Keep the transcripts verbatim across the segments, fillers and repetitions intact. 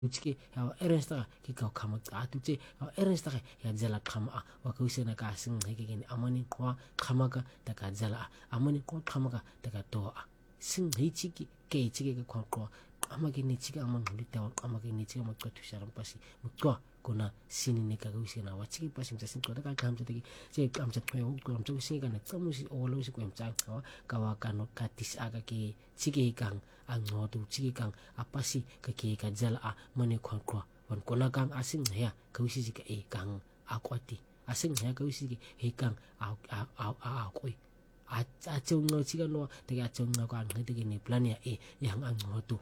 Chiki ya erensta ki ka khama atuche erensta ya jala khama wa kausena ka sing hekini amani kwa khama ka taka jala amani kwa khama ka taka to sing hi chiki ke chiki ka kwa kwa amagi ni chiki amang hulita amagi ni chiki makwa tusharam pasi mukwa kuna sini ne ka kausena wa chiki pasi msa sing kwa ka kham chati je kam chat kwa ko am chuk singa na tsamusi olo si ko am chang ka wa kano katis aga ki chiki kang ang ngotu chiki kang apasi ka ke ka jala a mane kwa kwa wan kona kang asing ya kausi si ka e kang akwati asing ya kausi ki he kang a a a a koi a a chung no chika no te ga chung no ka ngai te ni plan ya e yang ang ngotu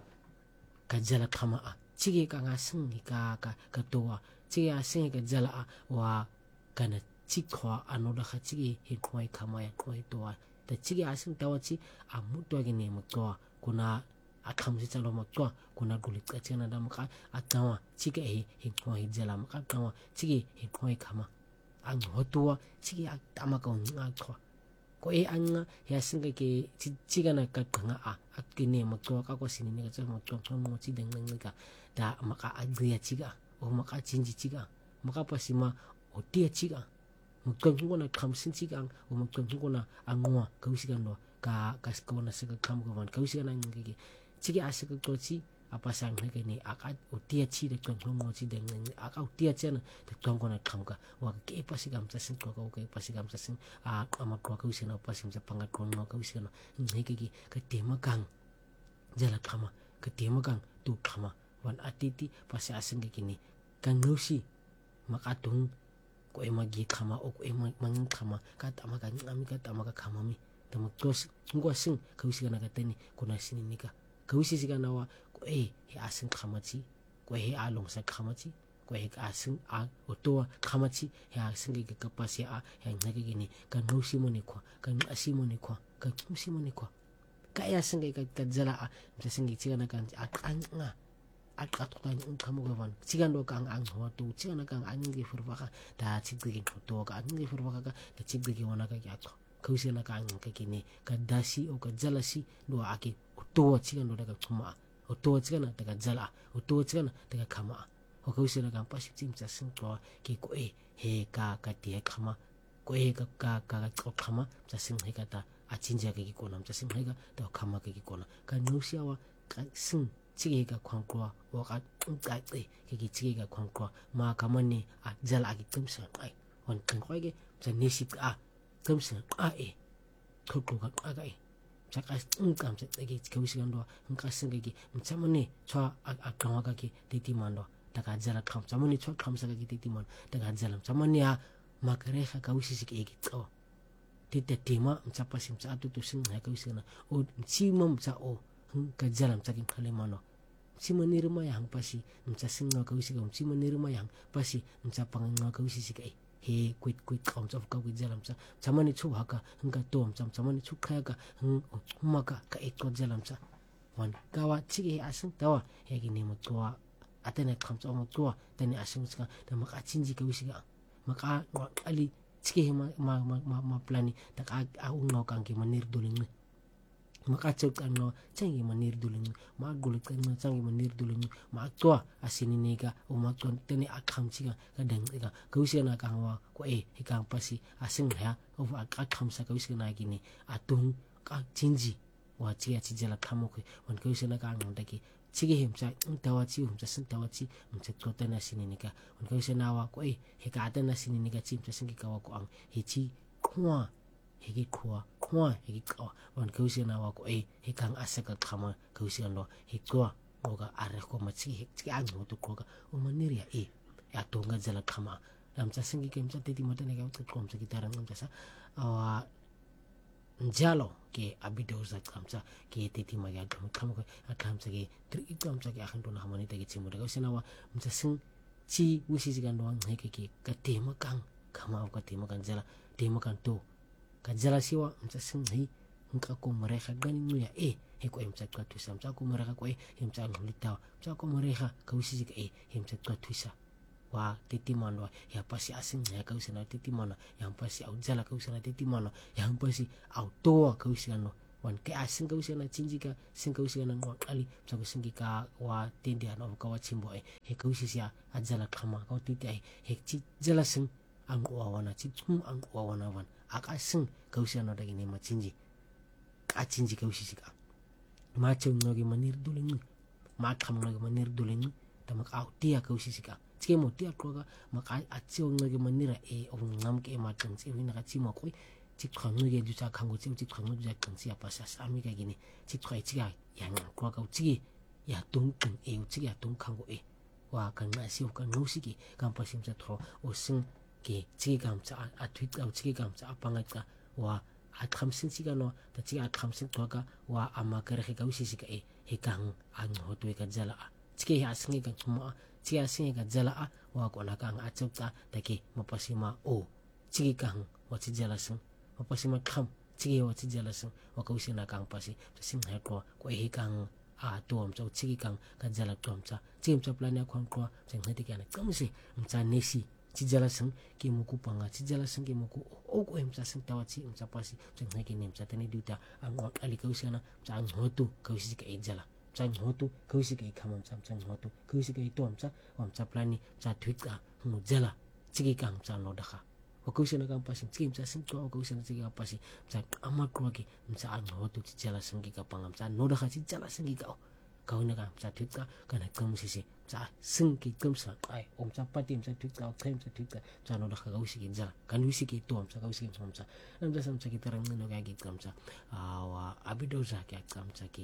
ka jala khama a chiki kang asing ni ka ka ka to a chiki asing ka jala a wa kana chikwa anoda kha chiki he khoi khama ya khoi to a ta chiki asing tawachi a muto gi ne muto kuna akham si chalo makwa kuna gulit ka chena da maka atawa chike he he ko he jala maka tawa chike he ko he khama ang hotua chike atama ko nga ko ko e ang ya singa ke chiga na ka nga a akine makwa ka ko sini ne ka makwa ko mo chi deng deng ka da maka agria chiga o maka chinji chiga maka pasima o tia chiga makwa ko na kham sin chiga o makwa ko na angwa ka usigan do ka ka ko na se ka kham ko van ka usigan ang ke chiki asika kochi apa sang ne ke ni aka utia chi de kon ngo chi de aka utia chen de kon kon kham ka wa ke pasigam sa sin ko ko ke pasigam sa sin a ama ko ko sin pa sim sa panga kon ngo ko sin ne ke ki ka tema kang jala khama ka tema kang tu khama wan atiti pasi asing ke ni kang nosi makatung ko e magi khama o ko e mang khama ka tama ka ngami ka tama ka khama mi tama kos ngo sin ka usigana ka teni kuna sin ni ka kausi siga nawa ko e he asin khamachi ko he along sa khamachi ko he asin a otoa khamachi he asin ke kapasi a he ngake gini ka nosi moni ko ka asi moni ko ka kusi moni ko ka ya asin ke ka jala a msasin ke chiga na kan a nga a ka to kan khamo ko van chiga ndo kan ang ho to chiga na kan ang ge furwaka da chigge ke to ka ang ge furwaka ka da chigge ke wana ka ya to kausi na kan ka kini ka dasi o ka jalasi do ake otoa chiga no daga khama otoa chiga na daga jala otoa chiga na daga khama o kausi na kan pasi chim cha sin ko ki ko e he ka ka ti khama ko e ka ka ka ko khama cha sin he ka ta a chinja ke ki ko nam cha sin he ka ta khama ke ki ko na ka nusia wa ka sin chiga ka khang ko wa ka ka te ke ki chiga ka khang ko ma ka mani a jala ki tum sa ai wan kan ko ge cha nisip a tum sa a e ko ko ka ka e chaka ngam se ge kausi gando ngka singa gi mchamani chwa a kanga ka ki titi mando daga jala kham chamani chwa kham sa ki titi man daga jala chamani a makare kha kausi sik e gi tso tite tema mchapa sim cha tu tu sing ha kausi na o chimam cha o ka jala chakin khale mano chimani ruma yang pasi mcha singa kausi ga chimani ruma yang pasi mcha panga kausi sik e he quit quit kam chop ka wi jalam cha chamani chu haka hanga tom cham chamani chu khaya ka maka ka ek ko jalam cha wan kawa chigi asung tawa he gi ne mo twa atene kham cha mo twa tani asung cha da maka chinji ka wisiga maka ali chigi ma ma ma ma plani ta ka a unno kan ki manir duling maka chok kan no changi manir duling ma gulit kan no changi manir duling ma twa asini ne ka o ma ton tani akham chiga ka dang ka kausi na ka wa ko e he kang pasi asing ha o ka kham sa kausi na ki ni atung ka chinji wa chi chi jala khamo ko on kausi na ka ngam da ki chigi him cha tawa chi hum cha sin tawa chi hum cha ko tana sini ni ka on kausi na wa ko e he ka tana sini ni ka chi cha sin ki ka wa ko ang he chi khwa he ki khwa khwa he ki ka on kausi na wa ko e he kang asaka khama kausi no he ko ngoga are ko ma chi he chi ang mo to ko ka o maniria e ya to nga jala khama ram cha singi kem cha teti mata ne ka ko sa gitaran ngam cha sa awa jalo ke abido za kam cha ke teti ma ya kam kam ko kam cha ke tri kam cha ke akhan to na hamani te ke chi mo da ko sina wa mcha sing chi wisi ji gan do ang he ke ke ka te ma kang khama ka te ma kan jala te ma kan to ka jala siwa mcha sing hi ngka ko mereka gani nu ya e he ko em cha ka tu sam cha ko mereka ko e em cha lu ta cha ko mereka ka wisi ji ke e em cha ka tu sa wa titi mano ya pasi asing ya kausi na titi mano yang pasi au jala kausi na titi mano yang pasi au toa kausi ano wan ke asing ka usena chinji ka sing ka usena ngo ali msa ko singi ka wa tindi ano ka wa chimbo e he ka usisia ajala khama ka titi ai he chi jala sing ang wa wana chi chum ang wa wana wan aka sing ka usena da gini ma chinji ka chinji ka usisika ma chung no gi manir duling ma kham no gi manir duling ta mak au tia ka usisika chike mo tia kroga mak a chiu no gi manira e ong ngam ke ma chung chi wina ka chi mo koi chik khang nge ju cha khang go chi chik khang ju cha khang si apa sa ami ka gini chik khoi chi ga yang ko ka chi ya tung tung e chi ya tung khang go e wa kan na si ka no si ki kam pa sim cha tho o sing ke chi kam cha a tweet au chi kam cha apa nga ka wa a kham sin chi ga no ta chi a kham sin to ka wa ama ka re ka u si si ka e he kang an ho tu ka jala a chi ya sing ka chuma chi ya sing ka jala a wa ko na ka a chuk ta ta ke ma pa si ma o chi kang wa chi jala sing pasi ma kham chigi wa chi jala sing wa ka usina kang pasi sim ha ko ko he kang a tom cho chigi kang ka jala tom cha chim cha plan ya khon ko sing hati kana kam si mcha nesi chi jala sing ki mu ku panga chi jala sing ki mu ku o ko em cha sing ta wa chi mcha pasi sing ha ki nem cha tani duta ang wa ali ka usina cha ang hotu ka usi ka e jala cha ang hotu ka usi ka e kham cha cha hotu ka usi ka e tom cha wa mcha plan ni cha thuit ka mu jala chigi kang cha no da kha Wakusina kang pasi chim sa sing ko wakusina chigi ka pasi sa ama ko ki sa ang ho tu jala singi ka pangam sa no da ka chi jala singi ka ka na ka sa thit ka kana kam si si sa sing ki kam sa ai om sa patim sa thit ka khaim sa thit ka sa no da ka usi ki jala kan usi ki to sa ka usi ki sam sa nam da sam sa ki tarang no ka ki kam sa awa abido sa ki kam sa ki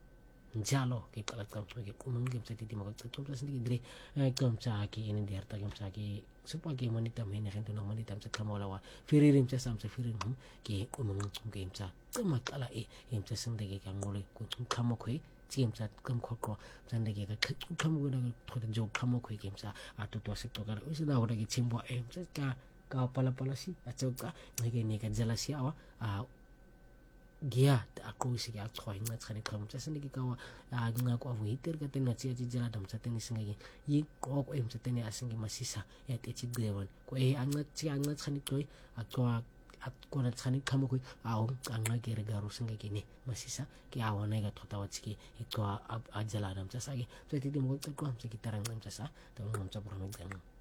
jalo ki kalat kam sa ki kumang kim sa titi magat kam sa singi dre kam sa ki ini di harta kam sa ki supaya manita mena kan tunang manita sa kamalawa firirim sa sam sa firim hum ki umang game sa kamat ala e em sa sandagi ka ngole kun kamo khoi chim sa kam kho ko sandagi ka kam go na thoda jo kamo khoi game sa atu to se to ka usida hora ki chimbo em sa ka ka pala pala si acho ka ngai ne ka jala si awa a gia aku si ka khoi ngat khani kam sa sandagi ka wa nga ko avu hiter ka tena chi chi jala dam sa teni singai yi ko ko em sa teni asingi masisa ya te chi dewan ko e angat chi angat khani koi atwa at ko na khani kamo koi aw anga ge garu singai kini masisa ki awana ga thota wa chi ki to a jala dam sa sa gi so ti mo ko ko am sa ki tarang dam sa sa to ngam sa pro